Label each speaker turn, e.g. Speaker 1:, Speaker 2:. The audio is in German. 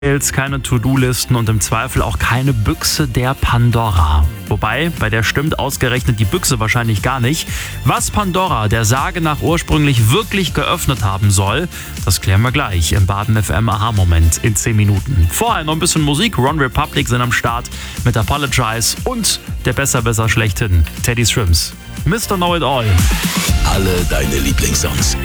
Speaker 1: Keine To-Do-Listen und im Zweifel auch keine Büchse der Pandora. Wobei, bei der stimmt ausgerechnet die Büchse wahrscheinlich gar nicht. Was Pandora der Sage nach ursprünglich wirklich geöffnet haben soll, das klären wir gleich im Baden FM Aha-Moment in 10 Minuten. Vorher noch ein bisschen Musik. One Republic sind am Start mit Apologize und der Besser schlechthin, Teddy Swims. Mr. Know It All.
Speaker 2: Alle deine Lieblingssongs.